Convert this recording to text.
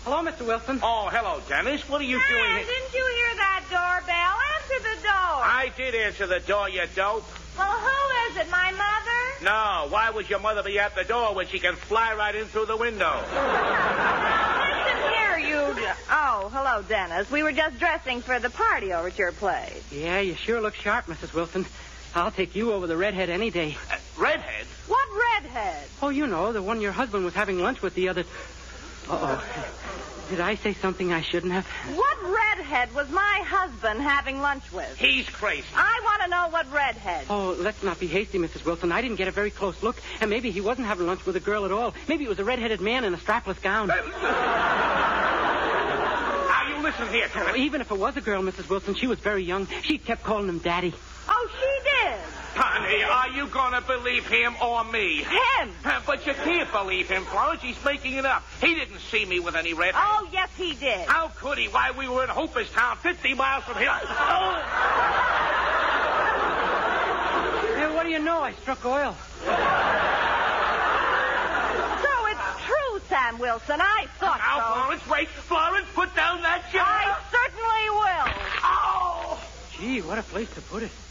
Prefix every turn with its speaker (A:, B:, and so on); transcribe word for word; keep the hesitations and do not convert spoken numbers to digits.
A: Hello, Mister Wilson.
B: Oh, hello, Dennis. What are you
C: Man,
B: doing here?
C: didn't you hear that doorbell? Answer the door.
B: I did answer the door, you dope.
C: Well, who is it, my mother?
B: No, why would your mother be at the door when she can fly right in through the window?
C: Listen here, you... Oh, hello, Dennis. We were just dressing for the party over at your place.
A: Yeah, you sure look sharp, Missus Wilson. I'll take you over the redhead any day.
B: Uh, redhead?
C: What redhead?
A: Oh, you know, the one your husband was having lunch with the other... Uh-oh. Did I say something I shouldn't have?
C: What redhead was my husband having lunch with?
B: He's crazy.
C: I want to know what redhead.
A: Oh, let's not be hasty, Missus Wilson. I didn't get a very close look, and maybe he wasn't having lunch with a girl at all. Maybe it was a red-headed man in a strapless gown.
B: Now, you listen here,
A: Oh,
B: Dennis.
A: even if it was a girl, Missus Wilson, she was very young. She kept calling him Daddy.
C: Oh, she did.
B: Honey, are you going to believe him or me?
C: Him.
B: Uh, But you can't believe him, Florence. He's making it up. He didn't see me with any redhead.
C: Oh, yes, he did.
B: How could he? Why, we were in Hooperstown, fifty miles from here. Oh!
A: Hey, what do you know? I struck oil.
C: So it's true, Sam Wilson. I thought
B: Now,
C: so.
B: Florence, wait. Florence, put down that chair.
C: I certainly will.
B: Oh!
A: Gee, what a place to put it.